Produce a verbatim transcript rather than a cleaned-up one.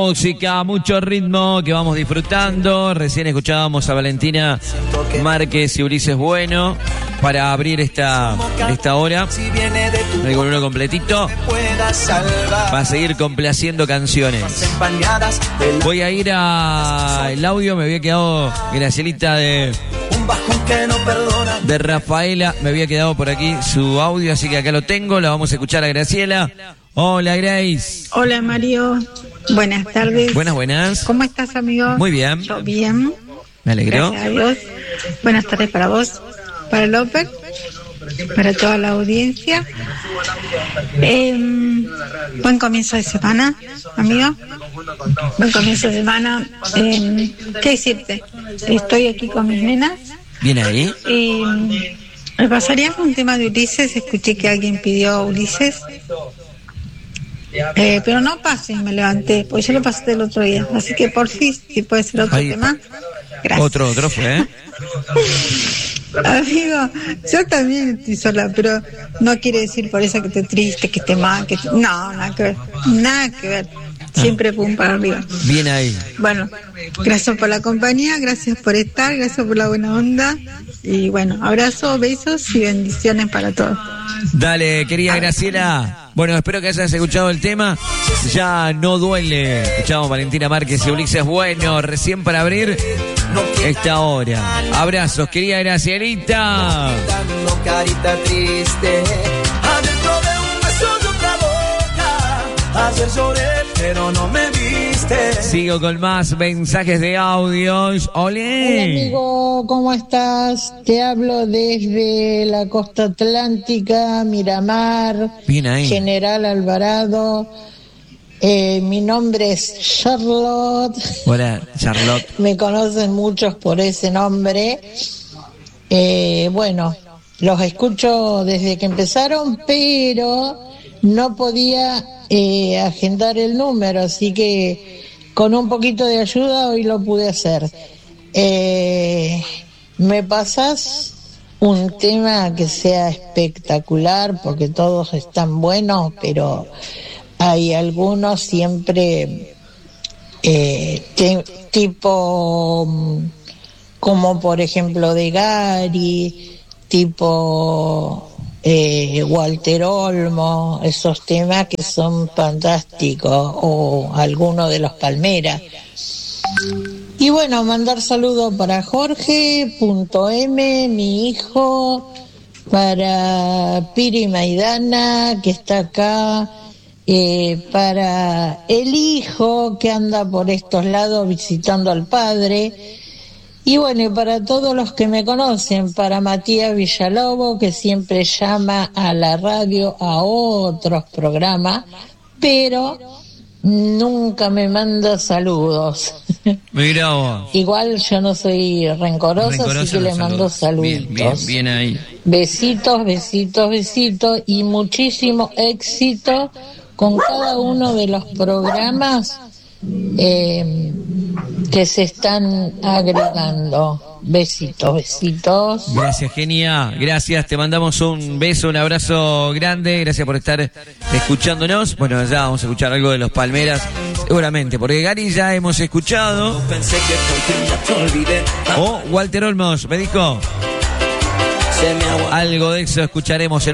Música, mucho ritmo que vamos disfrutando. Recién escuchábamos a Valentina Márquez y Ulises Bueno para abrir esta, esta hora. El uno completito. Va a seguir complaciendo canciones. Voy a ir al audio. Me había quedado Gracielita de, de Rafaela. Me había quedado por aquí su audio, así que acá lo tengo. La vamos a escuchar a Graciela. Hola, Grace. Hola, Mario. Buenas tardes. Buenas, buenas. ¿Cómo estás, amigo? Muy bien. Yo bien. Me alegro. Gracias a Dios. Buenas tardes para vos, para López, para toda la audiencia. Eh, buen comienzo de semana, amigo. Buen comienzo de semana. Eh, ¿Qué decirte? Estoy aquí con mis nenas. Bien ahí. Y me pasaría con un tema de Ulises. Escuché que alguien pidió Ulises. Eh, pero no pase, me levanté, porque yo lo pasé el otro día. Así que por fin, si puede ser otro Ay, tema. Gracias. Otro, otro fue, ¿eh? Amigo, yo también estoy sola, pero no quiere decir por eso que esté triste, que esté mal, que esté... No, nada que ver, nada que ver. Siempre pum para arriba. Bien ahí. Bueno, gracias por la compañía, gracias por estar, gracias por la buena onda. Y bueno, abrazos, besos y bendiciones para todos. Dale, querida Graciela. Bueno, espero que hayas escuchado el tema. Ya no duele. Escuchamos Valentina Márquez y Ulises Bueno, recién para abrir esta hora. Abrazos, querida Gracielita. Carita triste. Adentro de un beso de otra boca. Ayer lloré, pero no me viste. Sigo con más mensajes de audios. ¡Olé! Hola, amigo, ¿cómo estás? Te hablo desde la costa atlántica, Miramar, Bien ahí. General Alvarado. Eh, mi nombre es Charlotte. Hola, Charlotte. Me conocen muchos por ese nombre. Eh, bueno, los escucho desde que empezaron, pero no podía eh, agendar el número, así que con un poquito de ayuda hoy lo pude hacer. Eh, ¿Me pasas un tema que sea espectacular? Porque todos están buenos, pero hay algunos siempre eh, te, tipo como por ejemplo de Gary, tipo eh, Walter Olmo, esos temas que son fantásticos, o alguno de los Palmeras. Y bueno, mandar saludos para Jorge punto M, mi hijo, para Piri Maidana, que está acá, eh, para el hijo que anda por estos lados visitando al padre, y bueno, y para todos los que me conocen, para Matías Villalobo, que siempre llama a la radio a otros programas, pero nunca me manda saludos. Mira vos. Igual yo no soy rencorosa, rencorosa así que le mando saludos. Bien, bien, bien ahí. Besitos, besitos, besitos y muchísimo éxito con cada uno de los programas eh, que se están agregando. Besitos, besitos. Gracias, genia. Gracias, te mandamos un beso, un abrazo grande. Gracias por estar escuchándonos. Bueno, ya vamos a escuchar algo de los Palmeras, seguramente, porque Gary ya hemos escuchado. O Walter Olmos, me dijo. Algo de eso escucharemos en